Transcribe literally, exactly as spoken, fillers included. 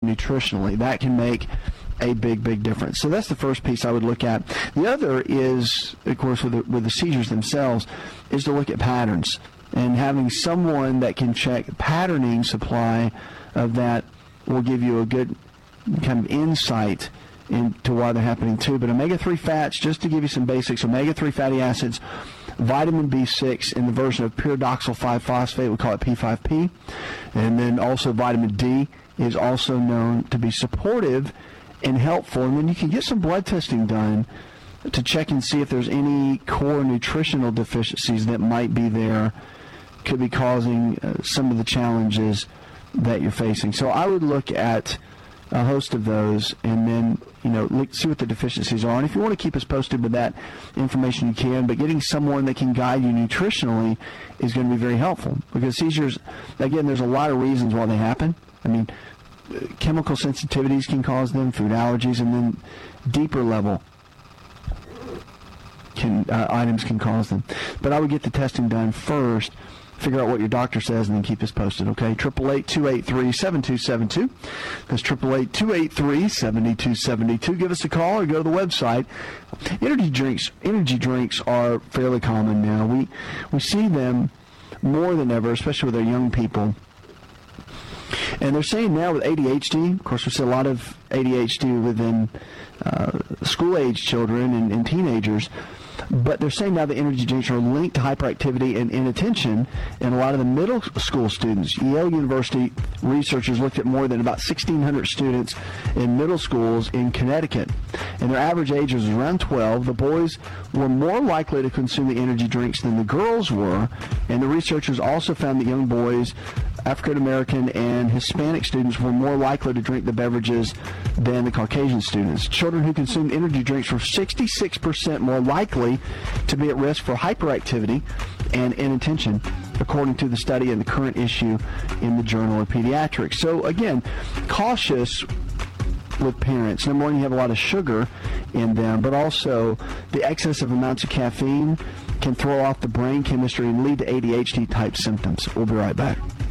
nutritionally. That can make a big, big difference. So that's the first piece I would look at. The other is, of course, with the, with the seizures themselves, is to look at patterns. And having someone that can check patterning supply of that will give you a good kind of insight into why they're happening too. But omega three fats, just to give you some basics, omega three fatty acids, vitamin B six in the version of pyridoxal five phosphate, we call it P five P. And then also vitamin D is also known to be supportive and helpful. And then you can get some blood testing done to check and see if there's any core nutritional deficiencies that might be there, could be causing uh, some of the challenges that you're facing. So I would look at a host of those and then, you know, look, see what the deficiencies are. And if you want to keep us posted with that information, you can. But getting someone that can guide you nutritionally is going to be very helpful, because seizures, again, there's a lot of reasons why they happen. I mean, chemical sensitivities can cause them, food allergies, and then deeper level can uh, items can cause them. But I would get the testing done first, figure out what your doctor says, and then keep us posted, okay? eight eight eight, two eight three, seven two seven two. That's eight eight eight, two eight three, seven two seven two. Give us a call or go to the website. Energy drinks energy drinks are fairly common now. We, we see them more than ever, especially with our young people. And they're saying now with A D H D, of course, we see a lot of A D H D within uh, school-age children and, and teenagers, but they're saying now the energy drinks are linked to hyperactivity and inattention in a lot of the middle school students. Yale University researchers looked at more than about sixteen hundred students in middle schools in Connecticut, and their average age was around twelve. The boys were more likely to consume the energy drinks than the girls were, and the researchers also found that young boys, African American and Hispanic students, were more likely to drink the beverages than the Caucasian students. Children who consumed energy drinks were sixty-six percent more likely to be at risk for hyperactivity and inattention, according to the study in the current issue in the Journal of Pediatrics. So again, cautious with parents. Number one, you have a lot of sugar in them, but also the excess of amounts of caffeine can throw off the brain chemistry and lead to A D H D type symptoms. We'll be right back.